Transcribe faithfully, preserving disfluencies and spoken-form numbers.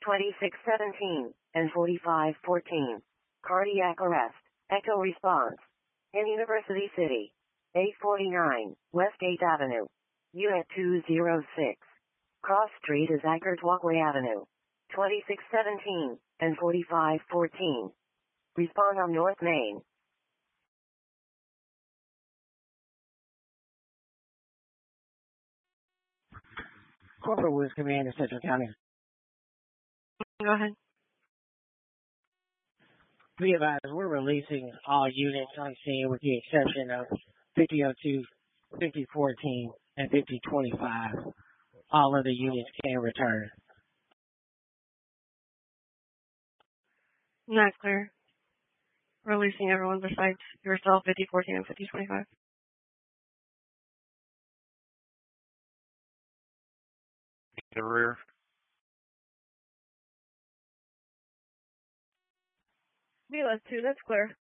twenty-six seventeen and forty-five fourteen. Cardiac arrest. Echo response. In University City. eight forty-nine, West eighth Avenue. Unit two oh six. Cross Street is Eckert Walkway Avenue. twenty-six seventeen and forty-five fourteen. Respond on North Main. Corporal Woods Command in Central County. Go ahead. Be advised, we're releasing all units on scene with the exception of fifty oh two, fifty fourteen, and fifty twenty-five. All other units can return. That's clear. Releasing everyone besides yourself, fifty fourteen and fifty twenty-five. The rear. B L S two, that's clear.